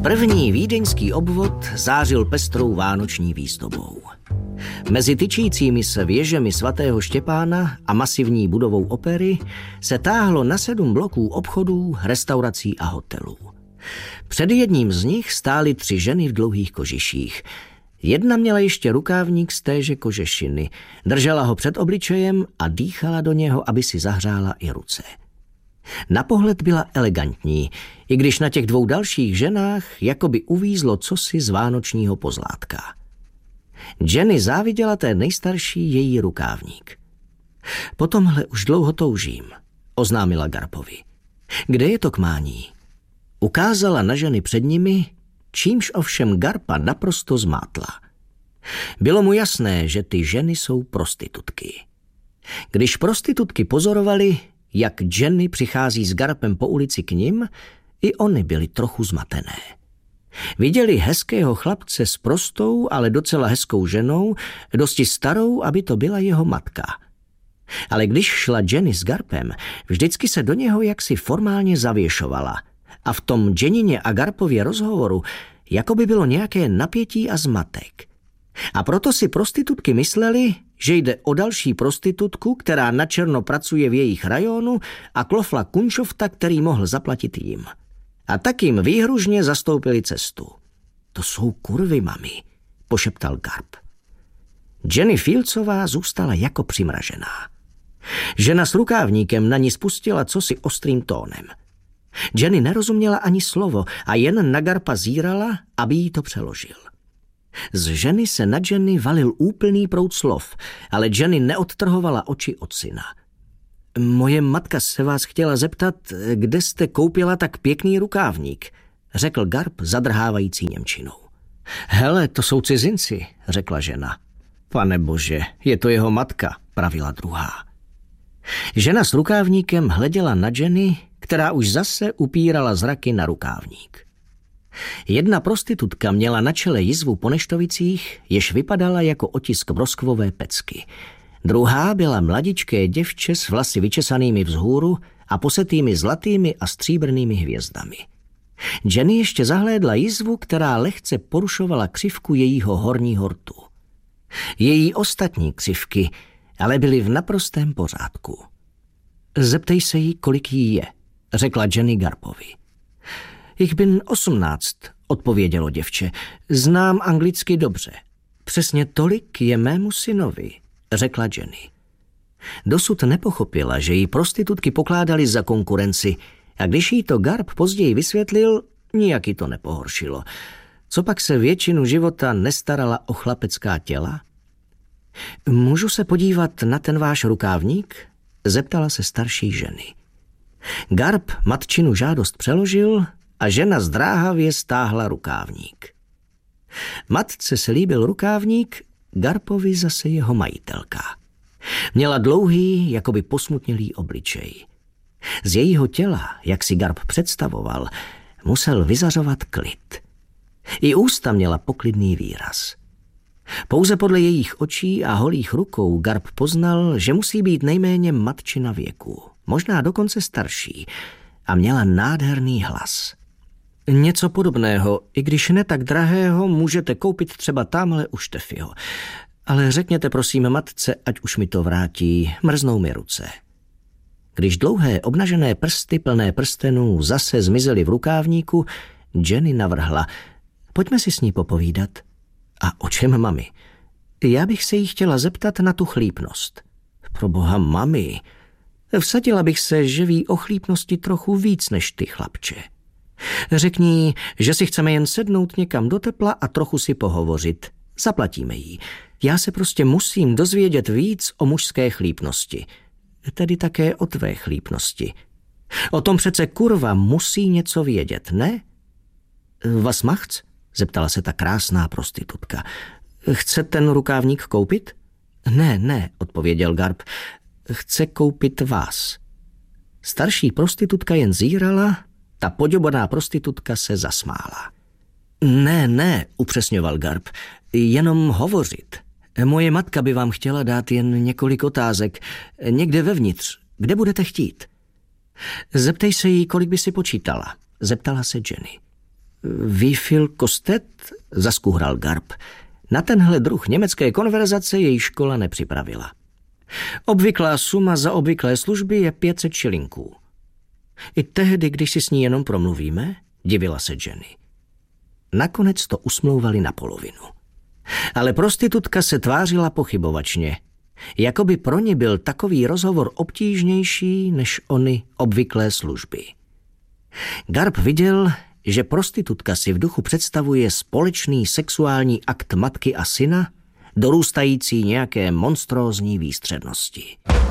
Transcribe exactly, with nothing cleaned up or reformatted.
První vídeňský obvod zářil pestrou vánoční výzdobou. Mezi tyčícími se věžemi svatého Štěpána a masivní budovou opery se táhlo na sedm bloků obchodů, restaurací a hotelů. Před jedním z nich stály tři ženy v dlouhých kožiších. Jedna měla ještě rukávník z téže kožešiny, držela ho před obličejem a dýchala do něho, aby si zahřála i ruce. Na pohled byla elegantní, i když na těch dvou dalších ženách jakoby uvízlo cosi z vánočního pozlátka. Jenny záviděla té nejstarší její rukávník. Po tomhle už dlouho toužím, oznámila Garpovi. Kde je to k mání? Ukázala na ženy před nimi, čímž ovšem Garpa naprosto zmátla. Bylo mu jasné, že ty ženy jsou prostitutky. Když prostitutky pozorovali, jak Jenny přichází s Garpem po ulici k nim, i oni byli trochu zmatené. Viděli hezkého chlapce s prostou, ale docela hezkou ženou, dosti starou, aby to byla jeho matka. Ale když šla Jenny s Garpem, vždycky se do něho jaksi formálně zavěšovala. A v tom Jennině a Garpově rozhovoru jakoby bylo nějaké napětí a zmatek. A proto si prostitutky mysleli, že jde o další prostitutku, která načerno pracuje v jejich rajonu, a klofla kunčovta, který mohl zaplatit jim. A tak jim výhružně zastoupili cestu. To jsou kurvy, mami, pošeptal Garp. Jenny Fieldsová zůstala jako přimražená. Žena s rukávníkem na ní spustila cosi ostrým tónem. Jenny nerozuměla ani slovo a jen na Garpa zírala, aby jí to přeložil. Z ženy se na Jenny valil úplný proud slov, ale Jenny neodtrhovala oči od syna. Moje matka se vás chtěla zeptat, kde jste koupila tak pěkný rukávník, řekl Garp zadrhávající němčinou. Hele, to jsou cizinci, řekla žena. Pane bože, je to jeho matka, pravila druhá. Žena s rukávníkem hleděla na Jenny, která už zase upírala zraky na rukávník. Jedna prostitutka měla na čele jizvu po neštovicích, jež vypadala jako otisk broskvové pecky. Druhá byla mladičké děvče s vlasy vyčesanými vzhůru a posetými zlatými a stříbrnými hvězdami. Jenny ještě zahlédla jizvu, která lehce porušovala křivku jejího horního rtu. Její ostatní křivky ale byly v naprostém pořádku. Zeptej se jí, kolik jí je, řekla Jenny Garpovi. Ich bin osmnáct, odpovědělo děvče. Znám anglicky dobře. Přesně tolik je mému synovi, řekla Jenny. Dosud nepochopila, že jí prostitutky pokládali za konkurenci, a když jí to Garp později vysvětlil, nijak jí to nepohoršilo. Copak se většinu života nestarala o chlapecká těla? Můžu se podívat na ten váš rukávník? Zeptala se starší ženy. Garp matčinu žádost přeložil a žena zdráhavě stáhla rukávník. Matce se líbil rukávník, Garpovi zase jeho majitelka. Měla dlouhý, jakoby posmutnělý obličej. Z jejího těla, jak si Garp představoval, musel vyzařovat klid. I ústa měla poklidný výraz. Pouze podle jejich očí a holých rukou Garp poznal, že musí být nejméně matčina věku, možná dokonce starší, a měla nádherný hlas. Něco podobného, i když ne tak drahého, můžete koupit třeba tamhle u Štefyho. Ale řekněte prosím matce, ať už mi to vrátí, mrznou mi ruce. Když dlouhé obnažené prsty plné prstenů zase zmizely v rukávníku, Jenny navrhla, pojďme si s ní popovídat. A o čem, mami? Já bych se jí chtěla zeptat na tu chlípnost. Proboha, mami, vsadila bych se, že ví o chlípnosti trochu víc než ty, chlapče. Řekni, že si chceme jen sednout někam do tepla a trochu si pohovořit. Zaplatíme jí. Já se prostě musím dozvědět víc o mužské chlípnosti. Tedy také o tvé chlípnosti. O tom přece kurva musí něco vědět, ne? Was macht's? Zeptala se ta krásná prostitutka. Chce ten rukávník koupit? Ne, ne, odpověděl Garp. Chce koupit vás. Starší prostitutka jen zírala, ta poděboná prostitutka se zasmála. Ne, ne, upřesňoval Garp, jenom hovořit. Moje matka by vám chtěla dát jen několik otázek, někde vevnitř, kde budete chtít. Zeptej se jí, kolik by si počítala, zeptala se Jenny. Wie kostet? Zaskuhral Garb. Na tenhle druh německé konverzace její škola nepřipravila. Obvyklá suma za obvyklé služby je pět set šilinků. I tehdy, když si s ní jenom promluvíme, divila se Jenny. Nakonec to usmlouvali na polovinu. Ale prostitutka se tvářila pochybovačně. Jakoby pro ní byl takový rozhovor obtížnější než ony obvyklé služby. Garb viděl, že prostitutka si v duchu představuje společný sexuální akt matky a syna, dorůstající nějaké monstrózní výstřednosti.